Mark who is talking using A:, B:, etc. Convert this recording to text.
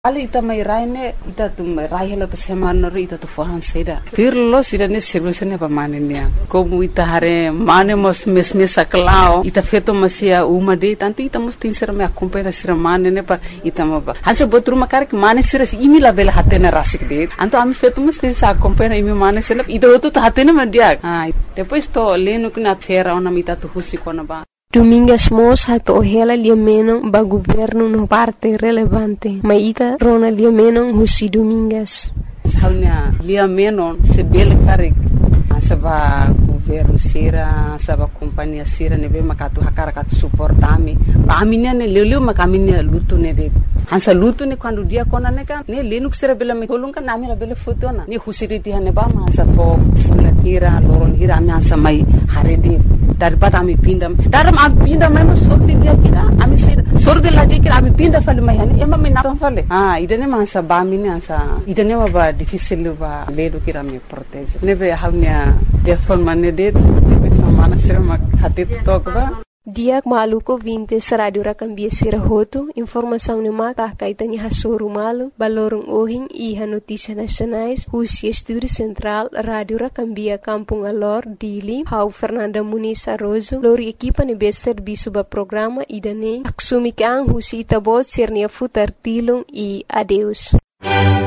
A: Ali ita mai raine ita tu mai raihela tu semana ri ita tu fahan seida. Firlo sira ne solution pa manenia. Como ita hare mane mos mesme saklao ita feto masia uma de tanto ita mos tin sira me acompanha sira mane ne pa ita maba. Hanse botru makar que mane sira imi la bela hatena rasik de. Anto ami feto mos tin sa acompanha imi mane sira ita otu hatena mandia. Depois to leno que na feira ona ita tu husi kona ba.
B: Domingas moça tohela liamenon ba governo no parte relevante. Maita rona liamenon husi Domingas.
A: Saunya liamenon se bele karik. Saba governo sira, saba companhia sira neve makatu hakara katu suportami. Ba aminia ne leleu makaminia lutu neve. Hansa lutu ne quando dia kona neka ne lenuk sira bela me kolunga na mira bela fotona. Ne husiriti hane ba masa to fulakira loron hira ami hansa mai harede. Daripada ami pindam daram ami pindam mai sorti dia kira ami sira sorti lagi kira ami pinda fale mai hani ema mina ton fale idane mansa ba mini ansa idane ba difficile ba ledo kira mi protege neve haunya telefon manede bisa mana sira mak hati tokba
B: Diak maluko vintes radio rakambia sirahoto informação ne mata kaitani hasoru malu balorong ohing iha notícia nacionais Husi Estúdio Central Radio Rakambia Kampung Alor Dili Hau Fernanda Muniz Arrozo lori equipa ne bester bisuba programa idane aksumikang Husi itabot sernia futar tilung e adeus